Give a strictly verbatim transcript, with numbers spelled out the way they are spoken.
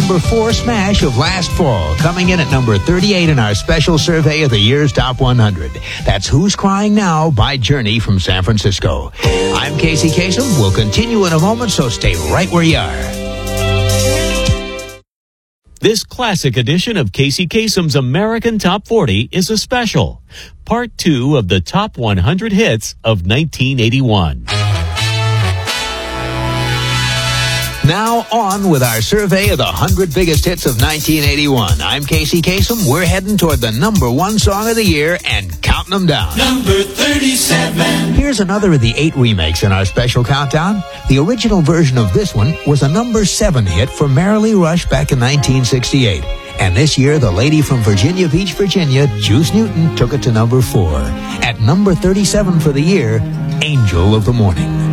number four smash of last fall, coming in at number thirty-eight in our special survey of the year's Top one hundred. That's Who's Crying Now by Journey from San Francisco. I'm Casey Kasem. We'll continue in a moment, so stay right where you are. This classic edition of Casey Kasem's American Top forty is a special, part two of the Top one hundred hits of nineteen eighty-one. Now on with our survey of the one hundred biggest hits of nineteen eighty-one. I'm Casey Kasem. We're heading toward the number one song of the year and counting them down. Number thirty-seven. Here's another of the eight remakes in our special countdown. The original version of this one was a number seven hit for Merrily Rush back in nineteen sixty-eight. And this year, the lady from Virginia Beach, Virginia, Juice Newton, took it to number four. At number thirty-seven for the year, Angel of the Morning.